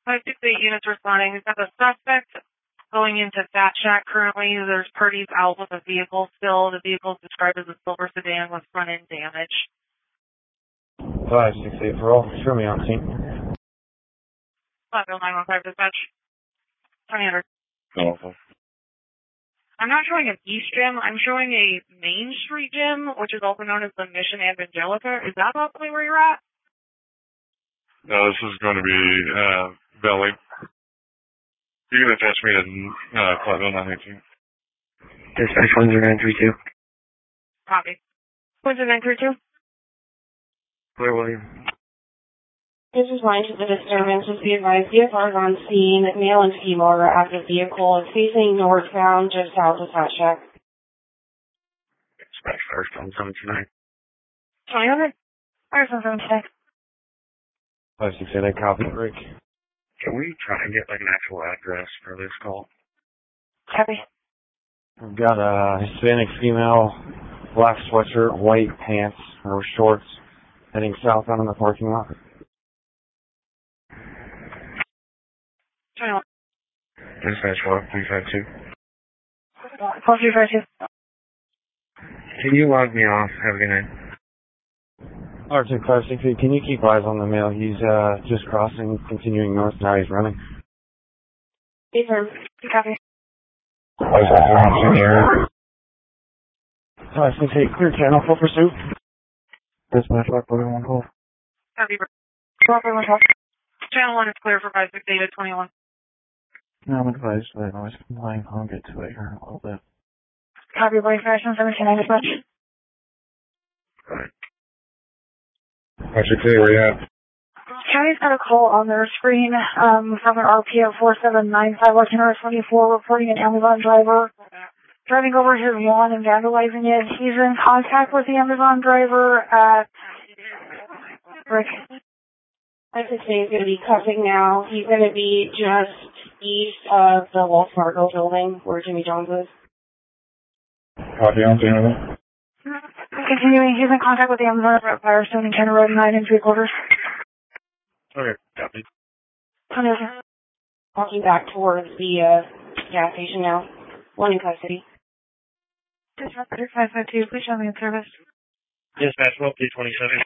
568 units responding. We've got the suspect going into Fat Shack currently. There's parties out with the vehicle still. The vehicle is described as a silver sedan with front end damage. 568 for all. Show me on scene. 50915 dispatch. 2000. Oh. I'm not showing an East Gym. I'm showing a Main Street Gym, which is also known as the Mission Evangelica. Is that possibly where you're at? No, this is going to be Belly. You can attach me to Platinum 918. Dispatch 10932. Copy. 10932. Where William? This is line to the disturbance. Just be advised, VFR is on scene. Male and female are active vehicle. It's facing northbound, just south of Fat Shack. Dispatch first on 729. 2000. Fire 776. 568, copy, break. Can we try and get, like, an actual address for this call? Copy. We've got a Hispanic female, black sweatshirt, white pants, or shorts, heading southbound in the parking lot. 21. Dispatch 4352. 4352. Can you log me off? Have a good night. Arctic 568, can you keep eyes on the male? He's just crossing, continuing north, now he's running. Affirm. Copy. 568, clear channel for pursuit. Dispatch, lock, one hold. Copy. Lock, one hold. Channel 1 is clear for 568 at 21. No, I'm advised that noise complying. I'll get to it here in a little bit. Copy, Blaze Fashion 729 dispatch. Alright. Actually, where you at? County's got a call on their screen from an RPO 4795 Lieutenant 24 reporting an Amazon driver driving over his lawn and vandalizing it. He's in contact with the Amazon driver at Rick. I would say he's going to be cuffing now. He's going to be just east of the Wells Fargo building where Jimmy Jones is. Copy on scene. Continuing, he's in contact with the Amazon driver at Firestone and Kenner Road 9 3/4. Okay, copy. Walking back towards the gas station now. One in custody. Dispatch 552, please show me in service. Dispatch 1327.